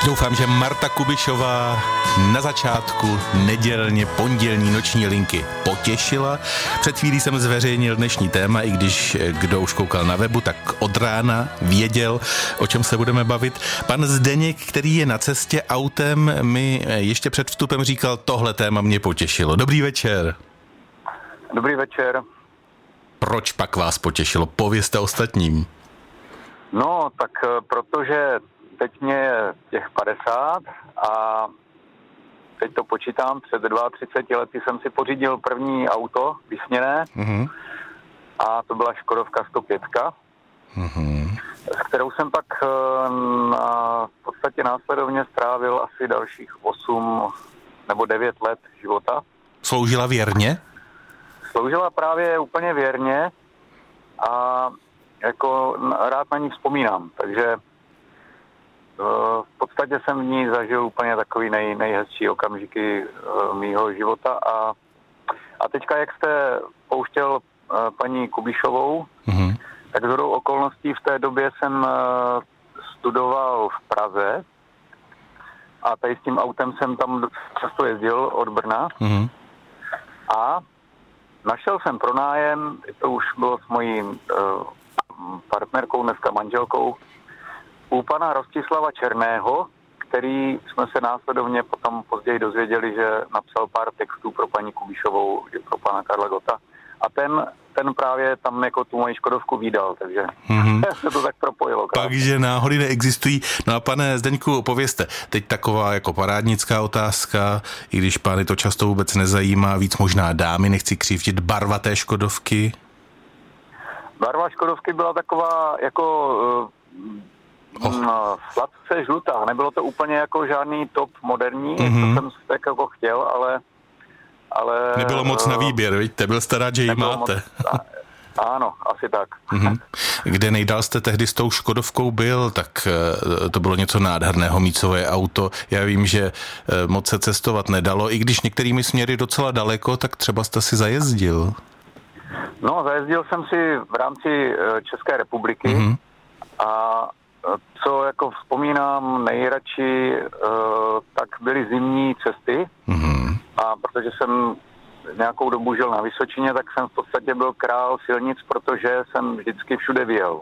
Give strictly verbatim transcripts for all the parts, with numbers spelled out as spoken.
Doufám, že Marta Kubišová na začátku nedělně pondělní noční linky potěšila. Před chvílí jsem zveřejnil dnešní téma, i když kdo už koukal na webu, tak od rána věděl, o čem se budeme bavit. Pan Zdeněk, který je na cestě autem, mi ještě před vstupem říkal, tohle téma mě potěšilo. Dobrý večer. Dobrý večer. Proč pak vás potěšilo? Povězte ostatním. No, tak protože teď mě je těch padesát a teď to počítám, před třiceti dvěma lety jsem si pořídil první auto vysněné mm-hmm. a to byla Škodovka sto pět, mm-hmm. s kterou jsem pak na, v podstatě následovně strávil asi dalších osm nebo devět let života. Sloužila věrně? Sloužila právě úplně věrně a jako rád na ní vzpomínám, takže v podstatě jsem v ní zažil úplně takový nej, nejhezčí okamžiky mýho života a, a teďka, jak jste pouštěl paní Kubišovou, mm-hmm. tak shodou okolností v té době jsem studoval v Praze a tady s tím autem jsem tam často jezdil od Brna mm-hmm. a našel jsem pronájem, to už bylo s mojí uh, partnerkou, dneska manželkou, u pana Rostislava Černého, který jsme se následovně potom později dozvěděli, že napsal pár textů pro paní Kubišovou, pro pana Karla Gotta. A ten, ten právě tam jako tu moji Škodovku vídal, takže mm-hmm. se to tak propojilo. Takže náhody neexistují. No a pane Zdeňku, povězte, teď taková jako parádnická otázka, i když pány to často vůbec nezajímá, víc možná dámy, nechci křivdit, barva té Škodovky? Barva Škodovky byla taková jako uh, oh. sladce žlutá. Nebylo to úplně jako žádný top moderní, mm-hmm. to jsem tak jako chtěl, ale Ale, nebylo moc na výběr, vidíte, byl jste rád, že ji máte. Moc, ano, asi tak. Mm-hmm. Kde nejdál jste tehdy s tou Škodovkou byl, tak to bylo něco nádherného mít svoje auto. Já vím, že moc se cestovat nedalo, i když některými směry docela daleko, tak třeba jste si zajezdil. No, zajezdil jsem si v rámci České republiky mm-hmm. a co jako vzpomínám nejradši, tak byly zimní cesty. Mm-hmm. A protože jsem nějakou dobu žil na Vysočině, tak jsem v podstatě byl král silnic, protože jsem vždycky všude vyjel.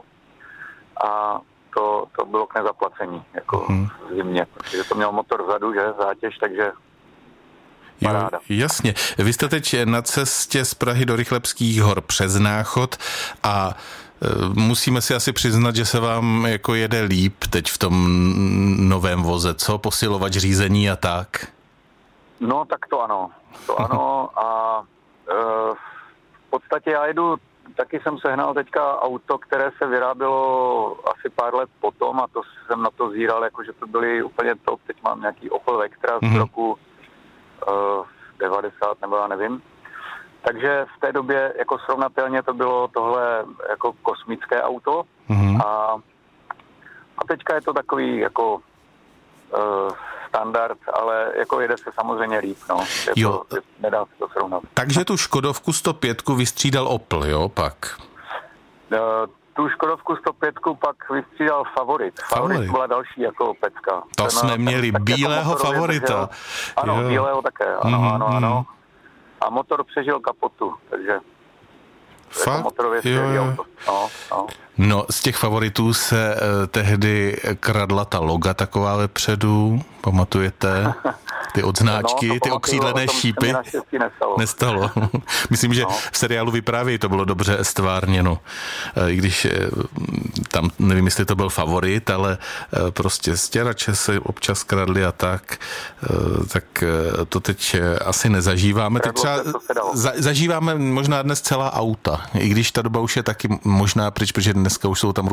A to, to bylo k nezaplacení, jako hmm. v zimě, protože to měl motor vzadu, že, zátěž, takže paráda. Jo, jasně. Vy jste teď na cestě z Prahy do Rychlebských hor přes Náchod a musíme si asi přiznat, že se vám jako jede líp teď v tom novém voze, co? Posilovač řízení a tak? No, tak to ano. To ano a e, v podstatě já jedu, taky jsem sehnal teďka auto, které se vyrábělo asi pár let potom a to jsem na to zíral, jakože to byly úplně top. Teď mám nějaký Opel Vectra z mm-hmm. roku e, devadesát nebo já nevím. Takže v té době jako srovnatelně to bylo tohle jako kosmické auto mm-hmm. a, a teďka je to takový jako e, standard, ale jako jede se samozřejmě líp, no. Je jo. To, nedá se to srovnat. Takže tu Škodovku sto pět vystřídal Opel, jo, pak? Uh, tu Škodovku sto pět pak vystřídal Favorit. Favorit, Favorit byla další jako pecka. To Ten, jsme měli, tak, bílého jako Favorita. Přežil, ano, jo. bílého také, ano, mm, ano, ano. A motor přežil kapotu, takže fakt? Jako motorově skvělý auto. No, no. No, z těch Favoritů se eh, tehdy kradla ta loga taková vepředu, pamatujete? Ty odznáčky, no, ty okřídlené šípy. Nestalo. nestalo. Myslím, že no. v seriálu Vyprávěj to bylo dobře stvárněno. I když tam, nevím, jestli to byl Favorit, ale prostě stěrače se občas kradly a tak, tak to teď asi nezažíváme. Teď třeba za, zažíváme možná dnes celá auta, i když ta doba už je taky možná pryč, protože dneska už jsou tam